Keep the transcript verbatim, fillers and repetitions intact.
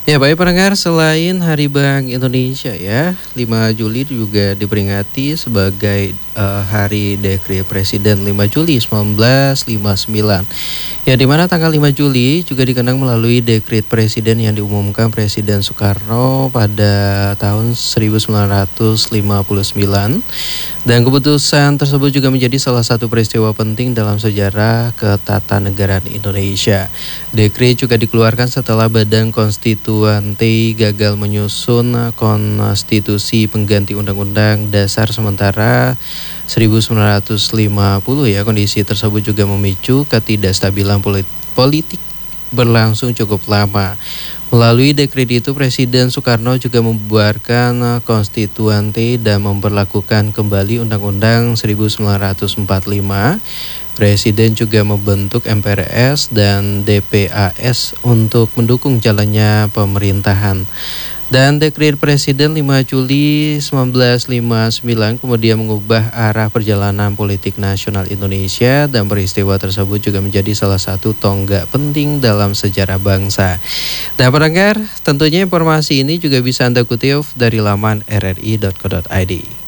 Ya, baik pendengar, selain Hari Bank Indonesia ya, lima Juli juga diperingati sebagai eh, Hari Dekret Presiden lima Juli seribu sembilan ratus lima puluh sembilan. Ya, di mana tanggal lima Juli juga dikenang melalui Dekret Presiden yang diumumkan Presiden Soekarno pada tahun seribu sembilan ratus lima puluh sembilan. Dan keputusan tersebut juga menjadi salah satu peristiwa penting dalam sejarah ketatanegaraan Indonesia. Dekret juga dikeluarkan setelah Badan Konstituante gagal menyusun konstitusi pengganti Undang-Undang Dasar sementara seribu sembilan ratus lima puluh ya. Kondisi tersebut juga memicu ketidakstabilan politik berlangsung cukup lama. Melalui dekret itu, Presiden Soekarno juga membubarkan konstituante dan memperlakukan kembali Undang-Undang seribu sembilan ratus empat puluh lima. Presiden juga membentuk M P R S dan D P A S untuk mendukung jalannya pemerintahan. Dan Dekret Presiden lima Juli seribu sembilan ratus lima puluh sembilan kemudian mengubah arah perjalanan politik nasional Indonesia, dan peristiwa tersebut juga menjadi salah satu tonggak penting dalam sejarah bangsa. Dan pendengar, tentunya informasi ini juga bisa Anda kutip dari laman r r i dot co dot i d.